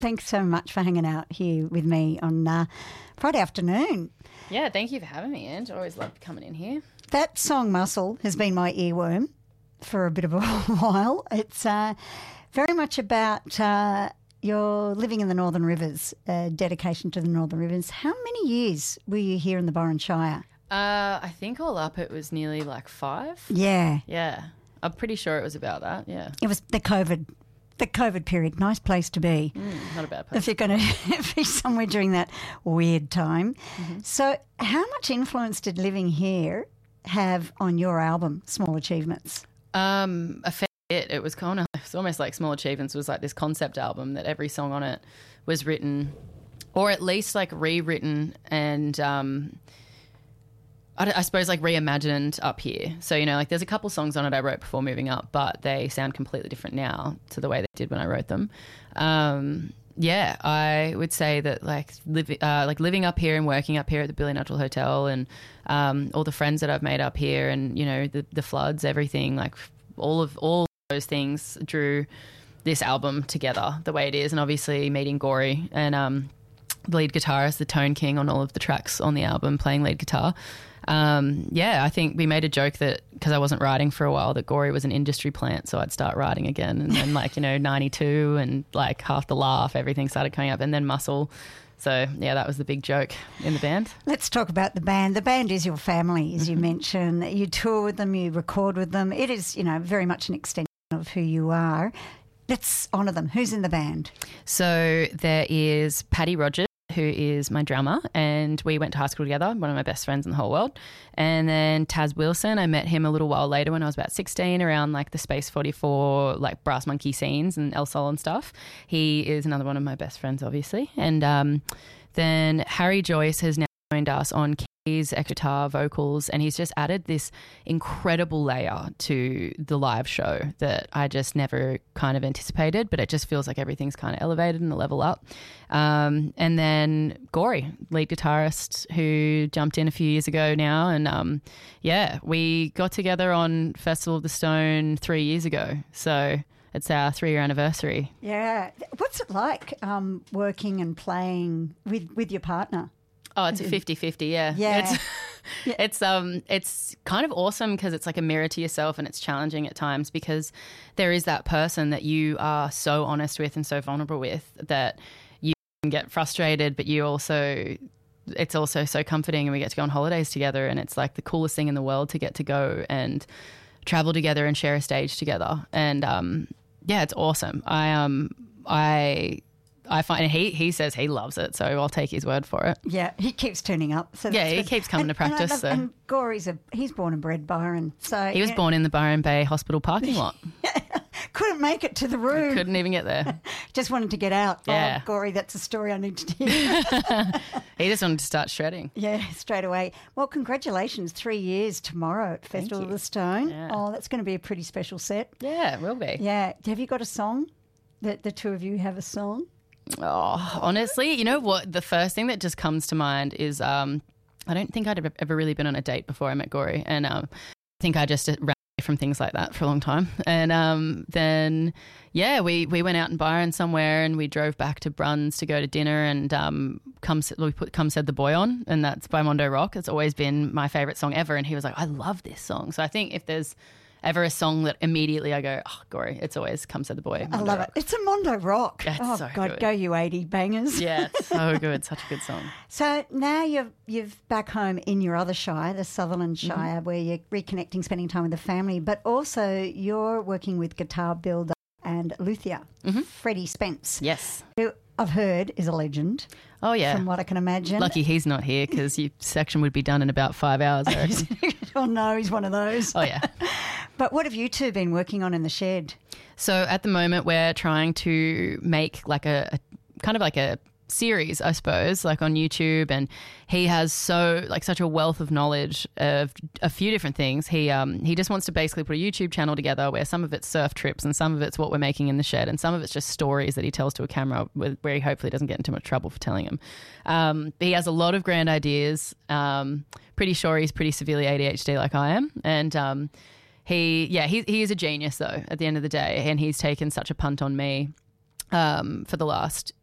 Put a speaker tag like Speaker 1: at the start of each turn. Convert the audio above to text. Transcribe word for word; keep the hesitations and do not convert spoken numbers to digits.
Speaker 1: thanks so much for hanging out here with me on uh, Friday afternoon.
Speaker 2: Yeah, thank you for having me, Ange. I always love coming in here.
Speaker 1: That song Muscle has been my earworm for a bit of a while. It's uh, very much about uh, your living in the Northern Rivers, uh, dedication to the Northern Rivers. How many years were you here in the Byron Shire?
Speaker 2: Uh, I think all up it was nearly like five.
Speaker 1: Yeah.
Speaker 2: Yeah. I'm pretty sure it was about that, yeah.
Speaker 1: It was the COVID, the COVID period. Nice place to be.
Speaker 2: Mm, not a bad place.
Speaker 1: If you're going to be somewhere during that weird time. Mm-hmm. So how much influence did living here have on your album, Small Achievements?
Speaker 2: Um, a fair bit. It was kind of, it's almost like Small Achievements was like this concept album that every song on it was written, or at least like rewritten and um, I, I suppose like reimagined up here. So, you know, like there's a couple songs on it I wrote before moving up, but they sound completely different now to the way they did when I wrote them. Um, yeah, I would say that like, live, uh, like living up here and working up here at the Billy Nutchell Hotel and um, all the friends that I've made up here and, you know, the, the floods, everything, like all of all those things drew this album together the way it is. And obviously meeting Gory and um, the lead guitarist, the Tone King on all of the tracks on the album, playing lead guitar. Um, yeah, I think we made a joke that because I wasn't writing for a while that Gory was an industry plant, so I'd start writing again. And then like, you know, ninety-two and like Half the Laugh, everything started coming up, and then Muscle. So, yeah, that was the big joke in the band.
Speaker 1: Let's talk about the band. The band is your family, as you mentioned. You tour with them, you record with them. It is, you know, very much an extension of who you are. Let's honour them. Who's in the band?
Speaker 2: So there is Paddy Rogers, who is my drummer, and we went to high school together, one of my best friends in the whole world. And then Taz Wilson, I met him a little while later when I was about sixteen, around like the Space forty-four, like Brass Monkey scenes and El Sol and stuff. He is another one of my best friends, obviously. And um, then Harry Joyce has now joined us on keys, guitar, vocals, and he's just added this incredible layer to the live show that I just never kind of anticipated, but it just feels like everything's kind of elevated and a level up. Um, and then Gory, lead guitarist, who jumped in a few years ago now, and um, yeah, we got together on Festival of the Stone three years ago, so it's our three-year anniversary.
Speaker 1: Yeah. What's it like um, working and playing with, with your partner?
Speaker 2: Oh, it's a fifty-fifty, yeah.
Speaker 1: Yeah.
Speaker 2: It's, yeah. it's um it's kind of awesome because it's like a mirror to yourself, and it's challenging at times because there is that person that you are so honest with and so vulnerable with that you can get frustrated, but you also, it's also so comforting, and we get to go on holidays together, and it's like the coolest thing in the world to get to go and travel together and share a stage together. And um yeah, it's awesome. I um I I find he he says he loves it, so I'll take his word for it.
Speaker 1: Yeah, he keeps turning up. So
Speaker 2: yeah, he
Speaker 1: good.
Speaker 2: keeps coming
Speaker 1: and,
Speaker 2: to practice.
Speaker 1: And, love,
Speaker 2: so.
Speaker 1: and Gory's a he's born and bred Byron. So
Speaker 2: he was
Speaker 1: yeah.
Speaker 2: born in the Byron Bay Hospital parking lot.
Speaker 1: Couldn't make it to the room.
Speaker 2: Couldn't even get there.
Speaker 1: Just wanted to get out.
Speaker 2: Yeah.
Speaker 1: Oh, Gory, that's a story I need to hear.
Speaker 2: He just wanted to start shredding.
Speaker 1: Yeah, straight away. Well, congratulations. Three years tomorrow at Festival of the Stone.
Speaker 2: Yeah.
Speaker 1: Oh, that's going to be a pretty special set.
Speaker 2: Yeah, it will be.
Speaker 1: Yeah. Have you got a song? That the two of you have a song?
Speaker 2: Oh, honestly, you know what? The first thing that just comes to mind is um, I don't think I'd ever, ever really been on a date before I met Gory, and um, I think I just ran away from things like that for a long time. And um, then, yeah, we, we went out in Byron somewhere, and we drove back to Bruns to go to dinner, and um, come we put Come Said the Boy on, and that's by Mondo Rock. It's always been my favourite song ever, and he was like, I love this song. So I think if there's ever a song that immediately I go, oh, Gory, it's always Come Said the Boy.
Speaker 1: Mondo I love Rock. It. It's a Mondo Rock.
Speaker 2: Yeah, it's
Speaker 1: oh,
Speaker 2: so
Speaker 1: God,
Speaker 2: good.
Speaker 1: Go you eighty bangers.
Speaker 2: Yeah, it's so good. Such a good song.
Speaker 1: So now you're, you're back home in your other shire, the Sutherland Shire,
Speaker 2: Mm-hmm.
Speaker 1: where you're reconnecting, spending time with the family, but also you're working with guitar builder and luthier,
Speaker 2: mm-hmm.
Speaker 1: Freddie Spence.
Speaker 2: Yes.
Speaker 1: Who I've heard is a legend.
Speaker 2: Oh, yeah.
Speaker 1: From what I can imagine.
Speaker 2: Lucky he's not here because your section would be done in about five hours, I reckon.
Speaker 1: Oh, no, he's one of those.
Speaker 2: Oh, yeah.
Speaker 1: But what have you two been working on in the shed?
Speaker 2: So at the moment we're trying to make like a, a kind of like a series, I suppose, like on YouTube, and he has so like such a wealth of knowledge of a few different things. He um he just wants to basically put a YouTube channel together where some of it's surf trips and some of it's what we're making in the shed and some of it's just stories that he tells to a camera with, where he hopefully doesn't get into much trouble for telling them. Um, he has a lot of grand ideas. Um, pretty sure he's pretty severely A D H D like I am, and um, he yeah he he is a genius though at the end of the day, and he's taken such a punt on me um, for the last